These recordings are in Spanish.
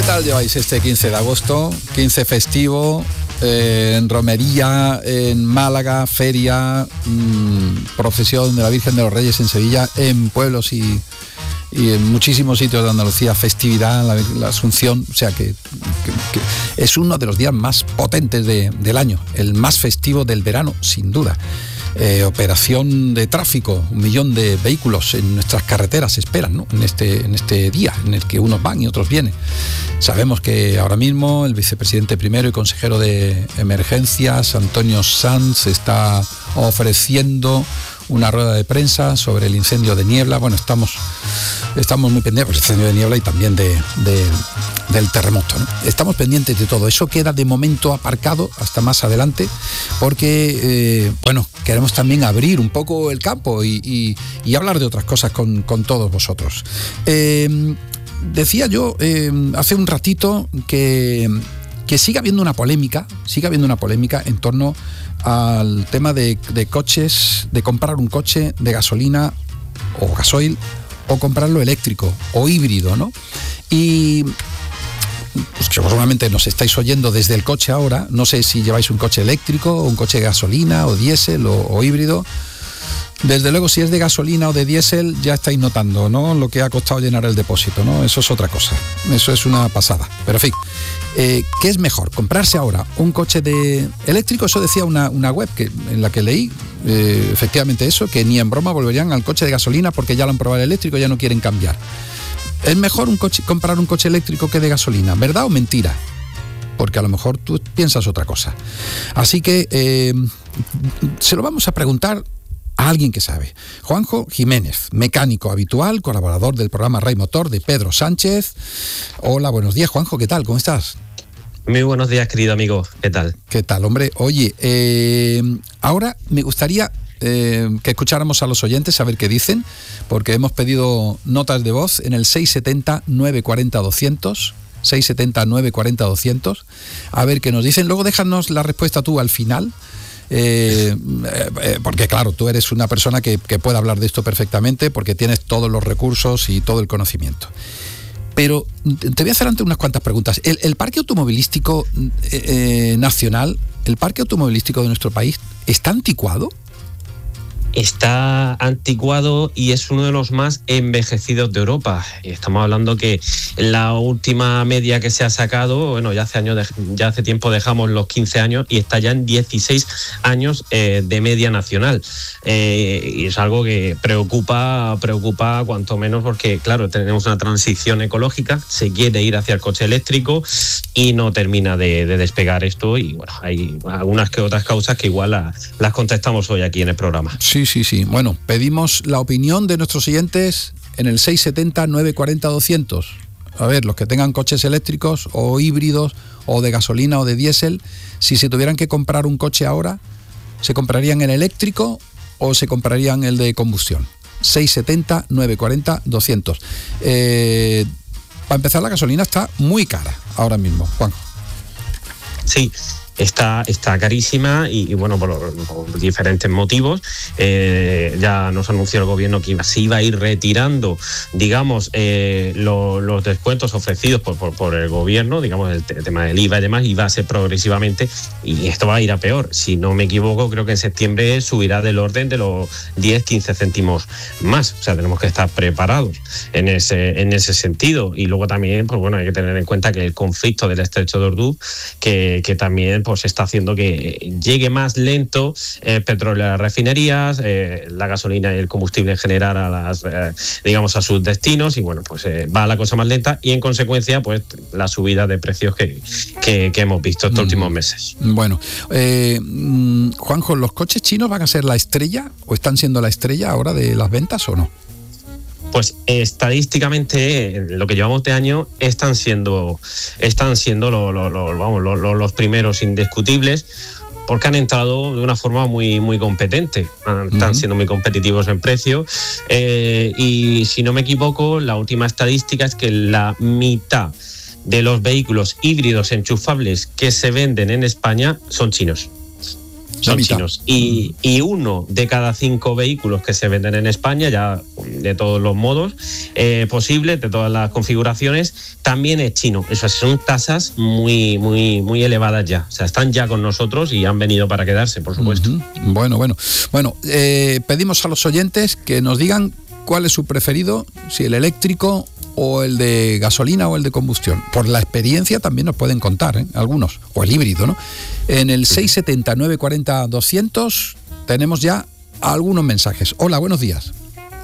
tal lleváis este 15 de agosto? 15 festivo, en romería, en Málaga, feria, procesión de la Virgen de los Reyes en Sevilla, en pueblos y en muchísimos sitios de Andalucía, festividad, la Asunción, o sea que es uno de los días más potentes del año, el más festivo del verano, sin duda. Operación de tráfico, 1 millón de vehículos en nuestras carreteras esperan, ¿no? en este día en el que unos van y otros vienen. Sabemos que ahora mismo el vicepresidente primero y consejero de emergencias, Antonio Sanz, está ofreciendo una rueda de prensa sobre el incendio de Niebla. Bueno, estamos muy pendientes del incendio de Niebla y también del terremoto, ¿no? Estamos pendientes de todo. Eso queda de momento aparcado hasta más adelante porque, queremos también abrir un poco el campo y hablar de otras cosas con todos vosotros. Decía yo hace un ratito que sigue habiendo una polémica en torno al tema de coches, de comprar un coche de gasolina o gasoil o comprarlo eléctrico o híbrido, ¿no? Y pues que seguramente nos estáis oyendo desde el coche ahora, no sé si lleváis un coche eléctrico o un coche de gasolina o diésel o híbrido. Desde luego, si es de gasolina o de diésel, ya estáis notando, ¿no?, lo que ha costado llenar el depósito, ¿no? Eso es otra cosa, eso es una pasada. Pero en fin, ¿qué es mejor? ¿Comprarse ahora un coche eléctrico? Eso decía una web en la que leí, efectivamente eso, que ni en broma volverían al coche de gasolina porque ya lo han probado el eléctrico y ya no quieren cambiar. ¿Es mejor comprar un coche eléctrico que de gasolina? ¿Verdad o mentira? Porque a lo mejor tú piensas otra cosa. Así que se lo vamos a preguntar a alguien que sabe. Juanjo Jiménez, mecánico habitual, colaborador del programa Ray Motor de Pedro Sánchez. Hola, buenos días, Juanjo, ¿qué tal? ¿Cómo estás? Muy buenos días, querido amigo. ¿Qué tal? ¿Qué tal, hombre? Oye, ahora me gustaría que escucháramos a los oyentes a ver qué dicen, porque hemos pedido notas de voz en el 670-940-200, 670-940-200, a ver qué nos dicen. Luego déjanos la respuesta tú al final. Porque claro, tú eres una persona que puede hablar de esto perfectamente porque tienes todos los recursos y todo el conocimiento. Pero te voy a hacer antes unas cuantas preguntas. El parque automovilístico nacional, el parque automovilístico de nuestro país, ¿está anticuado? Está anticuado y es uno de los más envejecidos de Europa. Estamos hablando que la última media que se ha sacado, bueno, ya hace tiempo dejamos los 15 años y está ya en 16 años de media nacional. Y es algo que preocupa cuanto menos porque, claro, tenemos una transición ecológica, se quiere ir hacia el coche eléctrico y no termina de despegar esto y, bueno, hay algunas que otras causas que igual las contestamos hoy aquí en el programa. Sí. Bueno, pedimos la opinión de nuestros oyentes en el 670-940-200. A ver, los que tengan coches eléctricos o híbridos o de gasolina o de diésel, si se tuvieran que comprar un coche ahora, ¿se comprarían el eléctrico o se comprarían el de combustión? 670-940-200. Para empezar, la gasolina está muy cara ahora mismo, Juan. Sí. Está carísima y bueno, por diferentes motivos. Ya nos anunció el gobierno que se iba a ir retirando, digamos, los descuentos ofrecidos por el gobierno, digamos, el tema del IVA y demás, y va a ser progresivamente, y esto va a ir a peor. Si no me equivoco, creo que en septiembre subirá del orden de los 10-15 céntimos más. O sea, tenemos que estar preparados en ese sentido. Y luego también, pues bueno, hay que tener en cuenta que el conflicto del estrecho de Hormuz, que también pues está haciendo que llegue más lento el petróleo a las refinerías, la gasolina y el combustible en general a a sus destinos, y bueno, pues va la cosa más lenta y en consecuencia pues la subida de precios que hemos visto estos últimos meses. Bueno, Juanjo, ¿los coches chinos van a ser la estrella o están siendo la estrella ahora de las ventas o no? Pues estadísticamente, lo que llevamos de año, están siendo los primeros indiscutibles, porque han entrado de una forma muy, muy competente. Están siendo muy competitivos en precio. Y si no me equivoco, la última estadística es que la mitad de los vehículos híbridos enchufables que se venden en España son chinos. son chinos. Y 1 de cada 5 vehículos que se venden en España, ya de todos los modos posibles, de todas las configuraciones, también es chino. Esas son tasas muy, muy, muy elevadas ya. O sea, están ya con nosotros y han venido para quedarse, por supuesto. Bueno, pedimos a los oyentes que nos digan cuál es su preferido, si el eléctrico o el de gasolina o el de combustión. Por la experiencia también nos pueden contar, algunos, o el híbrido, ¿no? En el 670 940 200 tenemos ya algunos mensajes. Hola, buenos días.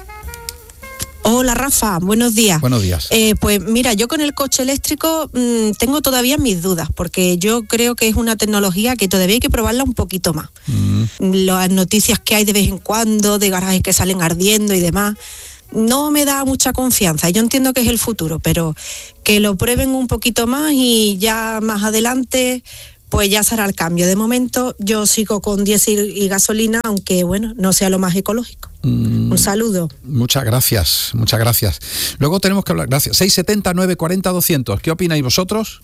Hola Rafa, buenos días. Buenos días. Pues mira, yo con el coche eléctrico tengo todavía mis dudas, porque yo creo que es una tecnología que todavía hay que probarla un poquito más. Las noticias que hay de vez en cuando, de garajes que salen ardiendo y demás, no me da mucha confianza. Yo entiendo que es el futuro, pero que lo prueben un poquito más y ya más adelante pues ya será el cambio. De momento yo sigo con diésel y gasolina, aunque bueno, no sea lo más ecológico. Un saludo. Muchas gracias. Luego tenemos que hablar, gracias. 670 940 200. ¿Qué opináis vosotros?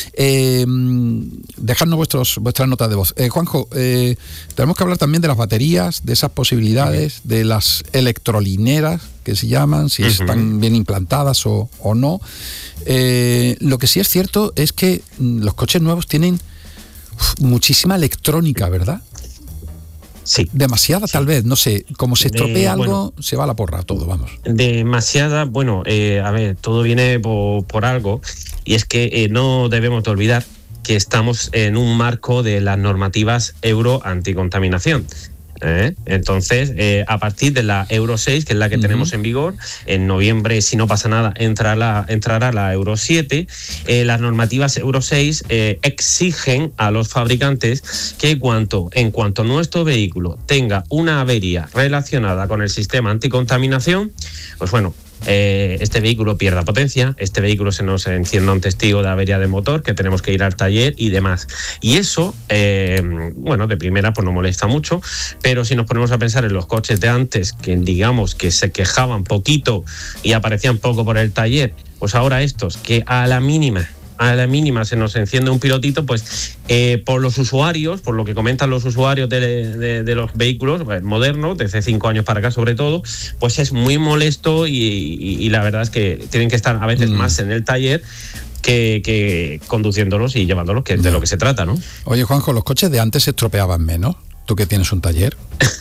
Dejadnos vuestras notas de voz. Juanjo, tenemos que hablar también de las baterías, de esas posibilidades, de las electrolineras que se llaman, si están bien implantadas o no. Lo que sí es cierto es que los coches nuevos tienen muchísima electrónica, ¿verdad? Sí. Demasiada, tal vez, no sé, como se estropea algo, se va a la porra todo, vamos. Demasiada, a ver, todo viene por algo, y es que no debemos de olvidar que estamos en un marco de las normativas Euro anticontaminación. Entonces, a partir de la Euro 6, que es la que tenemos en vigor, en noviembre, si no pasa nada, entrará la Euro 7. Las normativas Euro 6 exigen a los fabricantes que en cuanto nuestro vehículo tenga una avería relacionada con el sistema anticontaminación, pues bueno, este vehículo pierda potencia, este vehículo se nos encienda un testigo de avería de motor, que tenemos que ir al taller y demás. Y eso, de primera pues no molesta mucho, pero si nos ponemos a pensar en los coches de antes, que digamos que se quejaban poquito y aparecían poco por el taller, pues ahora estos que a la mínima se nos enciende un pilotito, pues por los usuarios, por lo que comentan los usuarios de los vehículos modernos, de hace 5 años para acá sobre todo, pues es muy molesto y la verdad es que tienen que estar a veces más en el taller que conduciéndolos y llevándolos, que es de lo que se trata, ¿no? Oye, Juanjo, ¿los coches de antes se estropeaban menos? ¿Tú que tienes un taller?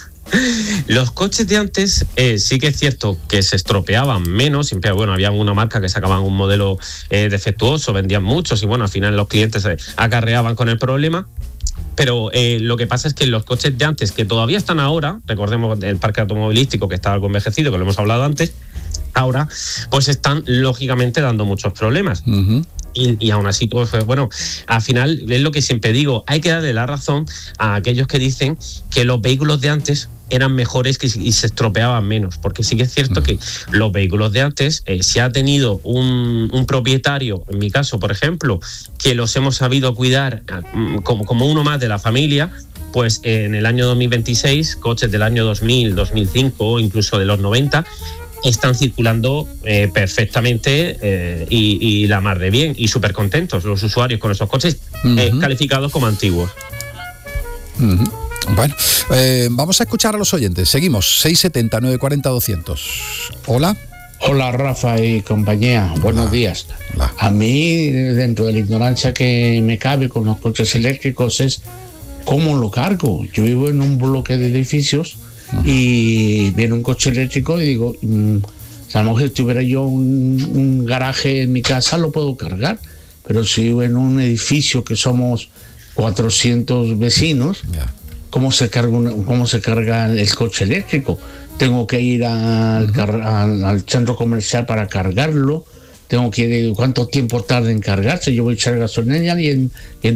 Los coches de antes sí que es cierto que se estropeaban menos, siempre había una marca que sacaban un modelo defectuoso, vendían muchos y al final los clientes acarreaban con el problema. Pero lo que pasa es que los coches de antes, que todavía están ahora, recordemos el parque automovilístico que está algo envejecido, que lo hemos hablado antes, ahora pues están lógicamente dando muchos problemas. Y aún así, pues al final es lo que siempre digo, hay que darle la razón a aquellos que dicen que los vehículos de antes eran mejores y se estropeaban menos, porque sí que es cierto que los vehículos de antes, si ha tenido un propietario, en mi caso, por ejemplo, que los hemos sabido cuidar como uno más de la familia, pues en el año 2026, coches del año 2000, 2005 o incluso de los 90, están circulando perfectamente y la mar de bien y súper contentos los usuarios con esos coches calificados como antiguos. Bueno, vamos a escuchar a los oyentes. Seguimos, 670 940 200. Hola. Hola Rafa y compañía, buenos días. Hola. A mí, dentro de la ignorancia que me cabe con los coches eléctricos, es cómo lo cargo. Yo vivo en un bloque de edificios y viene un coche eléctrico y digo, a lo mejor si tuviera yo un garaje en mi casa lo puedo cargar, pero si vivo en un edificio que somos 400 vecinos, ¿cómo se carga el coche eléctrico? Tengo que ir al centro comercial para cargarlo, tengo que ir, ¿cuánto tiempo tarda en cargarse? Yo voy a echar gasolina y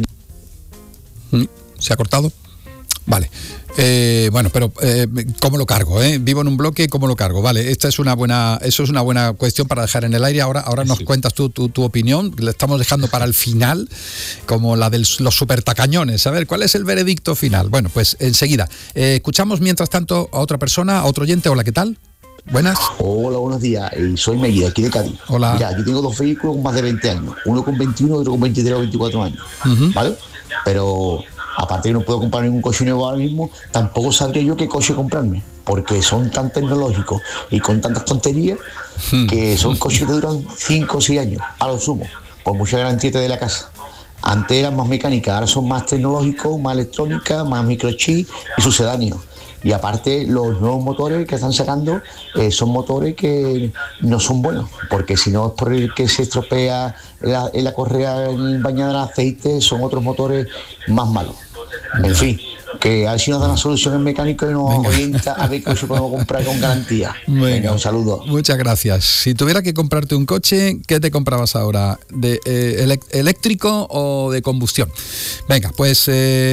¿Se ha cortado? Vale. Pero ¿cómo lo cargo? Vivo en un bloque, ¿cómo lo cargo? Vale, eso es una buena cuestión para dejar en el aire. Ahora nos cuentas tu opinión, la estamos dejando para el final, como la de los supertacañones. A ver, ¿cuál es el veredicto final? Bueno, pues enseguida. Escuchamos mientras tanto a otra persona, a otro oyente. Hola, ¿qué tal? Buenas. Hola, buenos días. Soy Meguida, aquí de Cádiz. Hola. Mira, aquí tengo 2 vehículos con más de 20 años. Uno con 21 y otro con 23 o 24 años. ¿Vale? Pero aparte que no puedo comprar ningún coche nuevo ahora mismo, tampoco sabría yo qué coche comprarme, porque son tan tecnológicos y con tantas tonterías que son coches que duran 5 o 6 años, a lo sumo, por mucha garantía de la casa. Antes eran más mecánicas, ahora son más tecnológicos, más electrónica, más microchip y sucedáneos. Y aparte los nuevos motores que están sacando son motores que no son buenos, porque si no es por el que se estropea la correa bañada en aceite, son otros motores más malos. En fin, que a ver si nos da una solución el mecánico y nos orienta a ver qué se podemos comprar con garantía. Venga, un saludo. Muchas gracias. Si tuviera que comprarte un coche, ¿qué te comprabas ahora? ¿De eléctrico o de combustión? Venga, pues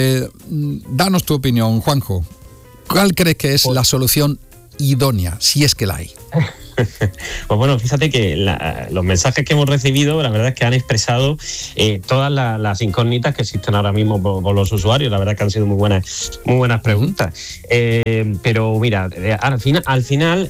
danos tu opinión, Juanjo. ¿Cuál crees que es la solución idónea, si es que la hay? Pues bueno, fíjate que los mensajes que hemos recibido, la verdad es que han expresado todas las incógnitas que existen ahora mismo por los usuarios. La verdad es que han sido muy buenas preguntas. Pero mira, al final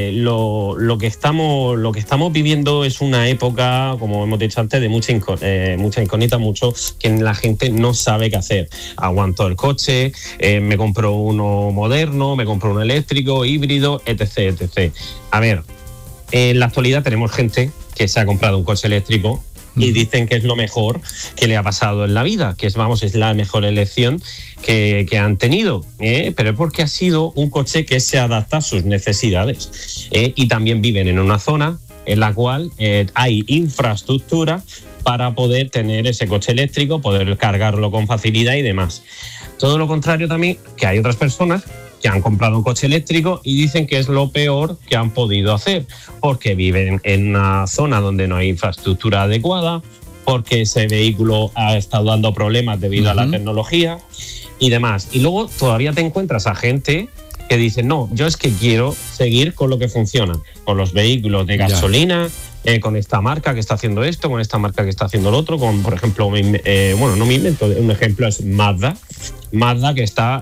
lo que estamos viviendo es una época, como hemos dicho antes, de mucha incógnita, mucho que la gente no sabe qué hacer. Aguanto el coche, me compro uno moderno, me compro uno eléctrico, híbrido, etc, etc. A ver, en la actualidad tenemos gente que se ha comprado un coche eléctrico y dicen que es lo mejor que le ha pasado en la vida, que es la mejor elección que han tenido, pero es porque ha sido un coche que se adapta a sus necesidades, y también viven en una zona en la cual hay infraestructura para poder tener ese coche eléctrico, poder cargarlo con facilidad y demás. Todo lo contrario también, que hay otras personas que han comprado un coche eléctrico y dicen que es lo peor que han podido hacer, porque viven en una zona donde no hay infraestructura adecuada, porque ese vehículo ha estado dando problemas debido a la tecnología y demás. Y luego todavía te encuentras a gente que dice, no, yo es que quiero seguir con lo que funciona, con los vehículos de gasolina, con esta marca que está haciendo esto, con esta marca que está haciendo lo otro, con, por ejemplo, no me invento, un ejemplo es Mazda que está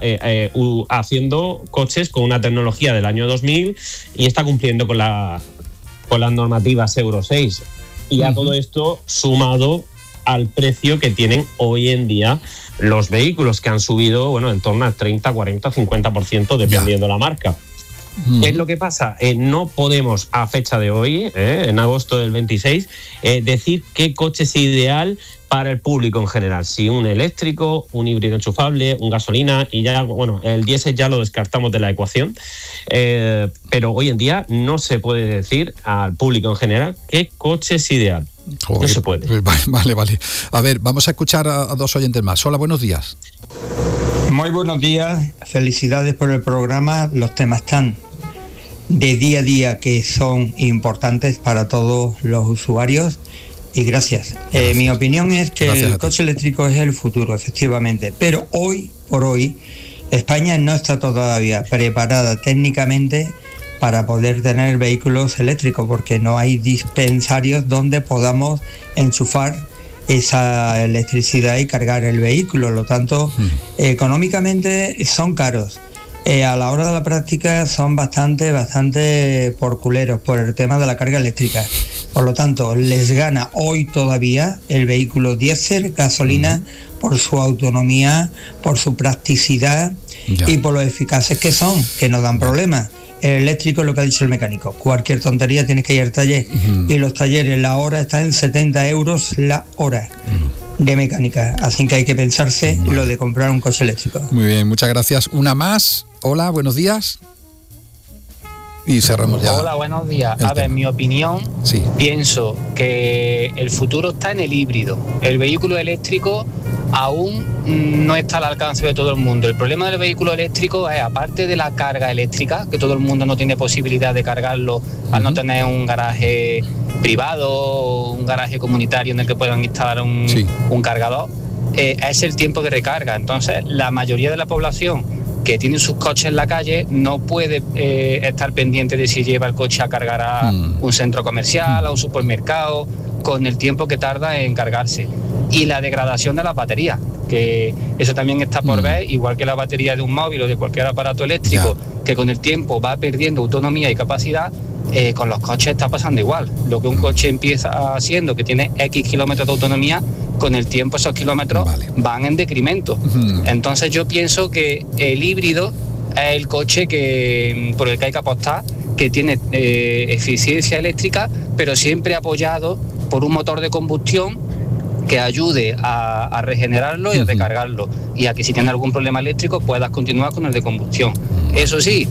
haciendo coches con una tecnología del año 2000 y está cumpliendo con las normativas Euro 6. Y a todo esto sumado al precio que tienen hoy en día los vehículos, que han subido en torno al 30, 40, 50% dependiendo de la marca. ¿Qué es lo que pasa? No podemos, a fecha de hoy, en agosto del 26, decir qué coche es ideal para el público en general. Si un eléctrico, un híbrido enchufable, un gasolina, y ya, el diésel ya lo descartamos de la ecuación. Pero hoy en día no se puede decir al público en general qué coche es ideal. Joder, no se puede. Vale. A ver, vamos a escuchar a dos oyentes más. Hola, buenos días. Muy buenos días, felicidades por el programa. Los temas tan de día a día que son importantes para todos los usuarios, y gracias. Mi opinión es que el coche eléctrico es el futuro, efectivamente, pero hoy por hoy España no está todavía preparada técnicamente para poder tener vehículos eléctricos, porque no hay dispensarios donde podamos enchufar esa electricidad y cargar el vehículo. Lo tanto, económicamente son caros. A la hora de la práctica son bastante por culeros por el tema de la carga eléctrica. Por lo tanto, les gana hoy todavía el vehículo diésel, gasolina, por su autonomía, por su practicidad y por lo eficaces que son, que no dan problemas. El eléctrico es lo que ha dicho el mecánico. Cualquier tontería tienes que ir al taller. Y los talleres, la hora está en 70 euros la hora de mecánica. Así que hay que pensarse lo de comprar un coche eléctrico. Muy bien, muchas gracias. Una más. Hola, buenos días. Y cerramos ya. Hola, buenos días. A ver, en mi opinión, pienso que el futuro está en el híbrido. El vehículo eléctrico aún no está al alcance de todo el mundo. El problema del vehículo eléctrico es, aparte de la carga eléctrica, que todo el mundo no tiene posibilidad de cargarlo al no tener un garaje privado o un garaje comunitario en el que puedan instalar un cargador, es el tiempo de recarga. Entonces, la mayoría de la población que tiene sus coches en la calle no puede estar pendiente de si lleva el coche a cargar a un centro comercial, a un supermercado, con el tiempo que tarda en cargarse. Y la degradación de las baterías, que eso también está por ver, igual que la batería de un móvil o de cualquier aparato eléctrico, que con el tiempo va perdiendo autonomía y capacidad, Con los coches está pasando igual. Lo que un coche empieza haciendo, que tiene X kilómetros de autonomía, con el tiempo esos kilómetros van en decremento. Entonces yo pienso que el híbrido es el coche por el que hay que apostar, que tiene eficiencia eléctrica, pero siempre apoyado por un motor de combustión que ayude a regenerarlo y a recargarlo, y a que si tiene algún problema eléctrico puedas continuar con el de combustión. Eso sí,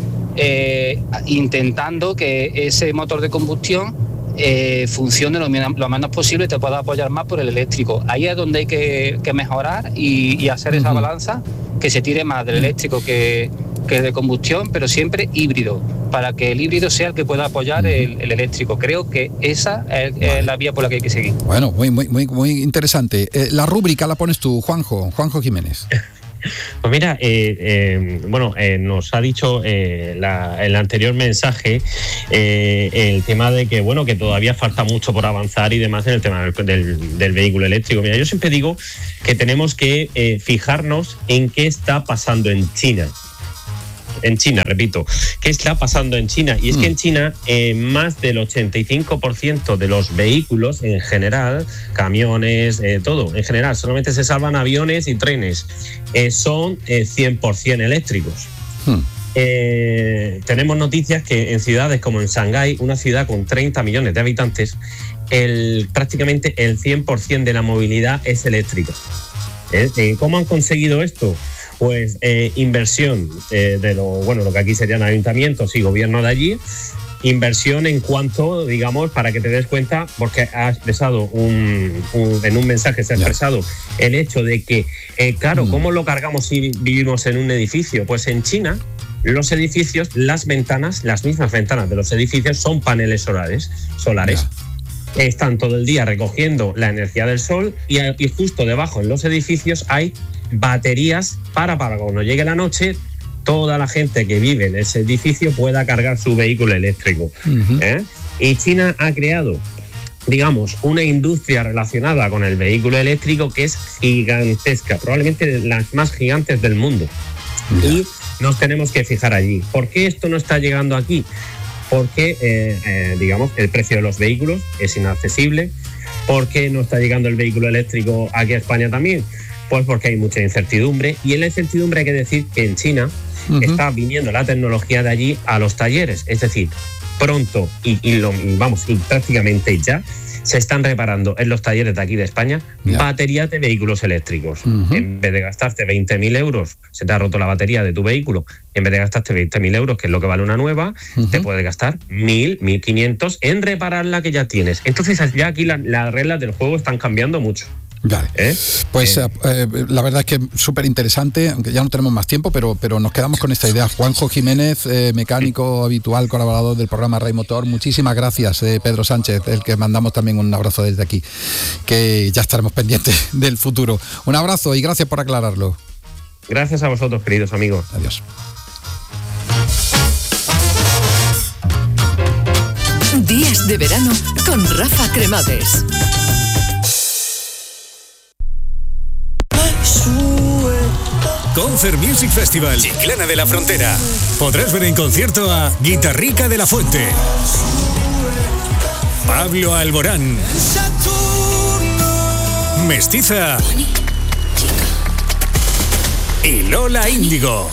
intentando que ese motor de combustión funcione lo menos posible y te pueda apoyar más por el eléctrico. Ahí es donde hay que mejorar y hacer esa balanza, que se tire más del eléctrico que de combustión, pero siempre híbrido, para que el híbrido sea el que pueda apoyar el eléctrico. Creo que esa es la vía por la que hay que seguir. Bueno, muy interesante. La rúbrica la pones tú, Juanjo Jiménez. Pues mira, nos ha dicho el anterior mensaje el tema de que que todavía falta mucho por avanzar y demás en el tema del vehículo eléctrico. Mira, yo siempre digo que tenemos que fijarnos en qué está pasando en China. En China, repito, ¿qué está pasando en China? Y es que en China más del 85% de los vehículos en general, camiones, todo, en general, solamente se salvan aviones y trenes, son 100% eléctricos. Tenemos noticias que en ciudades como en Shanghái, una ciudad con 30 millones de habitantes, prácticamente el 100% de la movilidad es eléctrica. ¿Cómo han conseguido esto? Pues inversión de lo que aquí serían ayuntamientos y gobierno de allí, inversión en cuanto, digamos, para que te des cuenta, porque ha expresado en un mensaje se ha expresado el hecho de que, claro, ¿cómo lo cargamos si vivimos en un edificio? Pues en China, los edificios, las mismas ventanas de los edificios son paneles solares. Están todo el día recogiendo la energía del sol y justo debajo en los edificios hay baterías para cuando llegue la noche toda la gente que vive en ese edificio pueda cargar su vehículo eléctrico. Y China ha creado, digamos, una industria relacionada con el vehículo eléctrico que es gigantesca, probablemente de las más gigantes del mundo. Y nos tenemos que fijar allí. ¿Por qué esto no está llegando aquí? Porque, digamos, el precio de los vehículos es inaccesible. ¿Por qué no está llegando el vehículo eléctrico aquí a España también? Pues porque hay mucha incertidumbre, y en la incertidumbre hay que decir que en China está viniendo la tecnología de allí a los talleres, es decir, pronto y prácticamente ya se están reparando en los talleres de aquí de España baterías de vehículos eléctricos. En vez de gastarte 20.000 euros, se te ha roto la batería de tu vehículo, en vez de gastarte 20.000 euros, que es lo que vale una nueva, te puedes gastar 1.000, 1.500 en reparar la que ya tienes. Entonces ya aquí las reglas del juego están cambiando mucho. Vale. Pues la verdad es que súper interesante, aunque ya no tenemos más tiempo, pero nos quedamos con esta idea. Juanjo Jiménez, mecánico habitual, colaborador del programa Ray Motor, muchísimas gracias. Pedro Sánchez, el que mandamos también un abrazo desde aquí, que ya estaremos pendientes del futuro. Un abrazo y gracias por aclararlo. Gracias a vosotros, queridos amigos. Adiós. Días de verano con Rafa Cremades. Concert Music Festival Chiclana de la Frontera. Podrás ver en concierto a Guitarrica de la Fuente, Pablo Alborán, Mestiza y Lola Índigo.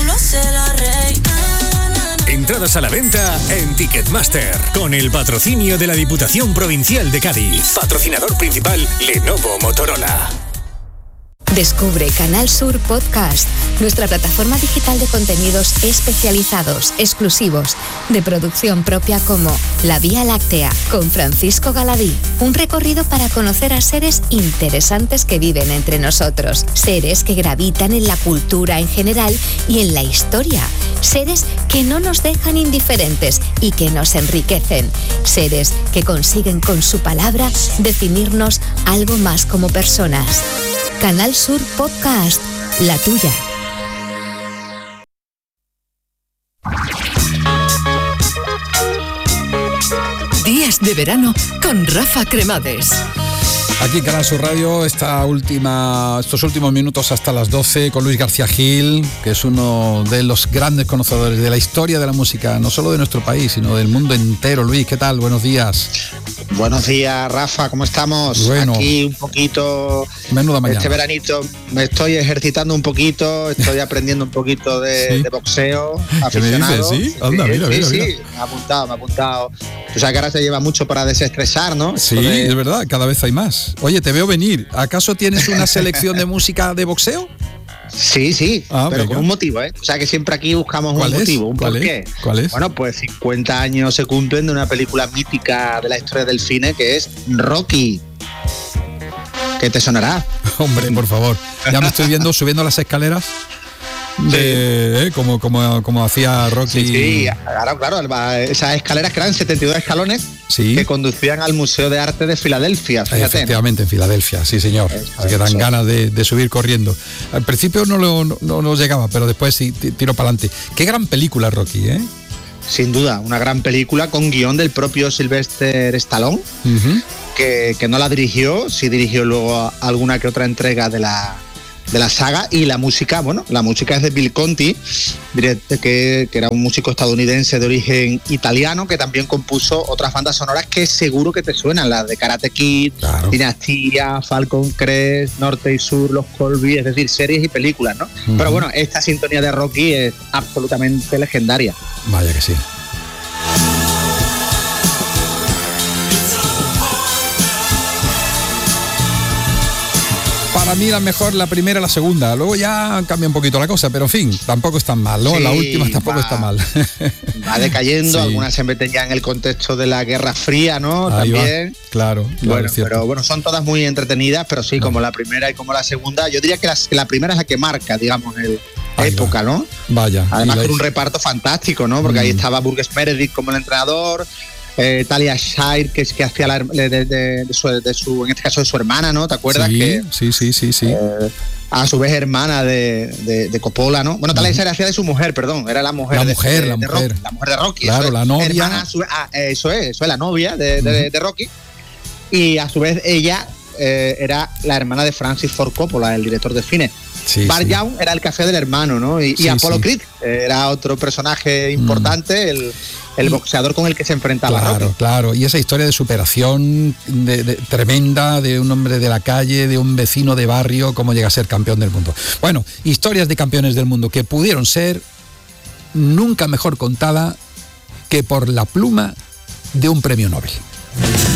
Entradas a la venta en Ticketmaster, con el patrocinio de la Diputación Provincial de Cádiz. Patrocinador principal, Lenovo Motorola. Descubre Canal Sur Podcast, nuestra plataforma digital de contenidos especializados, exclusivos, de producción propia, como La Vía Láctea, con Francisco Galadí. Un recorrido para conocer a seres interesantes que viven entre nosotros, seres que gravitan en la cultura en general y en la historia, seres que no nos dejan indiferentes y que nos enriquecen, seres que consiguen con su palabra definirnos algo más como personas. Canal Sur Podcast, la tuya. Días de verano con Rafa Cremades. Aquí en Canal Sur Radio, estos últimos minutos hasta las 12 con Luis García Gil, que es uno de los grandes conocedores de la historia de la música, no solo de nuestro país, sino del mundo entero. Luis, ¿qué tal? Buenos días. Buenos días, Rafa, ¿cómo estamos? Bueno, aquí un poquito. Menuda mañana. Este veranito me estoy ejercitando un poquito, estoy aprendiendo un poquito de boxeo aficionado. ¿Qué me dices? ¿Sí? Anda, mira. Sí, me ha apuntado. Tú sabes que ahora se lleva mucho para desestresar, ¿no? Sí, es verdad, cada vez hay más. Oye, te veo venir. ¿Acaso tienes una selección de música de boxeo? Sí, pero venga, con un motivo, ¿eh? O sea que siempre aquí buscamos un motivo, un porqué. ¿Cuál es? Bueno, pues 50 años se cumplen de una película mítica de la historia del cine que es Rocky. ¿Qué te sonará? Hombre, por favor. Ya me estoy viendo subiendo las escaleras. Como hacía Rocky. Sí, claro, esas escaleras que eran 72 escalones que conducían al Museo de Arte de Filadelfia, fíjate. Efectivamente, en Filadelfia, sí señor. Así que dan ganas de subir corriendo. Al principio no llegaba, pero después sí tiro para adelante. Qué gran película, Rocky, ¿eh? Sin duda, una gran película con guión del propio Sylvester Stallone, que no la dirigió, sí dirigió luego alguna que otra entrega de la saga, y la música es de Bill Conti, que era un músico estadounidense de origen italiano, que también compuso otras bandas sonoras que seguro que te suenan, las de Karate Kid, claro, Dinastía, Falcon Crest, Norte y Sur, Los Colby, es decir, series y películas, ¿no? Pero bueno, esta sintonía de Rocky es absolutamente legendaria. Vaya que sí. Para mí la mejor, la primera y la segunda. Luego ya cambia un poquito la cosa, pero en fin, tampoco es tan mal, ¿no? Sí, la última tampoco está mal. Va decayendo, algunas se meten ya en el contexto de la Guerra Fría, ¿no? Ahí también. Va. Claro, pero bueno, son todas muy entretenidas, pero sí, como la primera y como la segunda. Yo diría que la primera es la que marca, digamos, la época, ¿no? Vaya. Además con un reparto fantástico, ¿no? Porque ahí estaba Burgess Meredith como el entrenador, Talia Shire, que hacía de su, en este caso, de su hermana, ¿no? ¿Te acuerdas? Sí. A su vez hermana de Coppola, ¿no? Bueno, Talia Shire hacía de su mujer, perdón, era la mujer de Rocky. Claro, la novia. Hermana, eso es, la novia de Rocky. Y a su vez ella era la hermana de Francis Ford Coppola, el director de cine. Bar Young era el café del hermano, ¿no? Y Apollo Creed era otro personaje importante, el boxeador con el que se enfrentaba Rocky. Claro, y esa historia de superación tremenda de un hombre de la calle, de un vecino de barrio, cómo llega a ser campeón del mundo. Bueno, historias de campeones del mundo que pudieron ser nunca mejor contada que por la pluma de un premio Nobel.